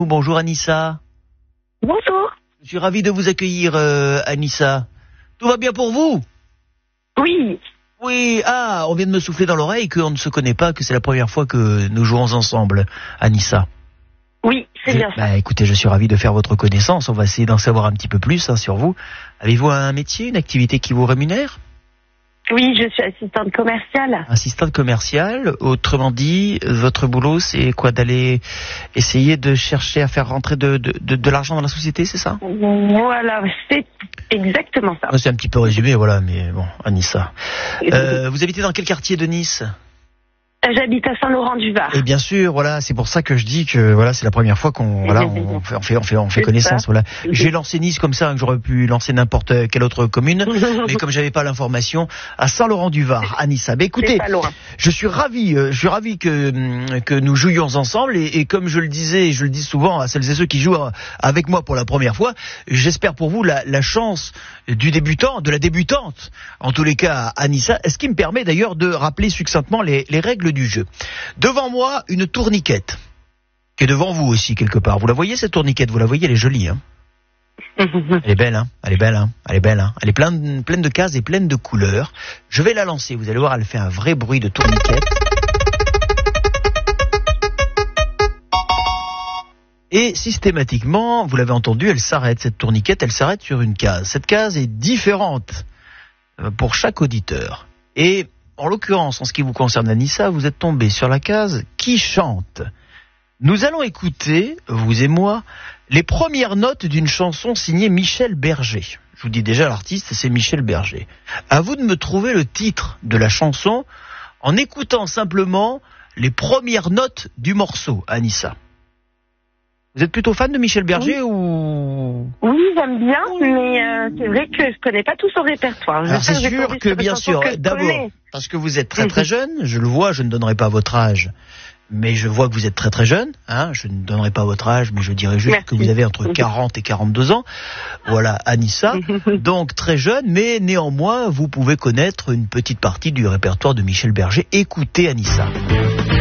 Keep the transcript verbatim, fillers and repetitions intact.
Bonjour Anissa. Bonjour. Je suis ravi de vous accueillir euh, Anissa. Tout va bien pour vous? Oui. Oui, ah, on vient de me souffler dans l'oreille qu'on ne se connaît pas, que c'est la première fois que nous jouons ensemble, Anissa. Oui, c'est Je, bien ça. bah, écoutez, je suis ravi de faire votre connaissance. On va essayer d'en savoir un petit peu plus hein, sur vous. Avez-vous un métier, une activité qui vous rémunère? Oui, je suis assistante commerciale. Assistante commerciale, autrement dit, votre boulot, c'est quoi? D'aller essayer de chercher à faire rentrer de, de, de, de l'argent dans la société, c'est ça? Voilà, c'est exactement ça. Ah, c'est un petit peu résumé, voilà, mais bon, Anissa. Euh, vous habitez dans quel quartier de Nice? J'habite à Saint-Laurent-du-Var. Et bien sûr, voilà, c'est pour ça que je dis que voilà, c'est la première fois qu'on voilà, on fait on fait on fait, on fait C'est connaissance, ça. voilà. J'ai lancé Nice comme ça, hein, que j'aurais pu lancer n'importe quelle autre commune, mais comme j'avais pas l'information, à Saint-Laurent-du-Var, Anissa. Mais écoutez, C'est pas loin. je suis ravi, euh, je suis ravi que que nous jouions ensemble et, et comme je le disais, et je le dis souvent à celles et ceux qui jouent avec moi pour la première fois, j'espère pour vous la, la chance du débutant, de la débutante, en tous les cas, Anissa. Ce qui me permet d'ailleurs de rappeler succinctement les, les règles du jeu. Devant moi, une tourniquette, qui est devant vous aussi quelque part. Vous la voyez cette tourniquette? Vous la voyez, elle est jolie, hein? Elle est belle, hein? Elle est belle, hein? Elle est belle, hein? Elle est pleine, pleine de cases et pleine de couleurs. Je vais la lancer. Vous allez voir, elle fait un vrai bruit de tourniquette. Et systématiquement, vous l'avez entendu, elle s'arrête. Cette tourniquette, elle s'arrête sur une case. Cette case est différente pour chaque auditeur. Et en l'occurrence, en ce qui vous concerne, Anissa, vous êtes tombé sur la case « Qui chante ?» Nous allons écouter, vous et moi, les premières notes d'une chanson signée Michel Berger. Je vous dis déjà, l'artiste, c'est Michel Berger. À vous de me trouver le titre de la chanson en écoutant simplement les premières notes du morceau, Anissa. Vous êtes plutôt fan de Michel Berger Oui. ou... Oui, j'aime bien, mais euh, c'est vrai que je connais pas tout son répertoire. Alors c'est J'espère que j'ai sûr tombé que sur des bien chansons sûr, que je d'abord, connais. parce que vous êtes très très jeune, je le vois, je ne donnerai pas votre âge, mais je vois que vous êtes très très jeune, hein, je ne donnerai pas votre âge, mais je dirais juste Merci. que vous avez entre quarante et quarante-deux ans, voilà, Anissa, donc très jeune, mais néanmoins, vous pouvez connaître une petite partie du répertoire de Michel Berger. Écoutez Anissa.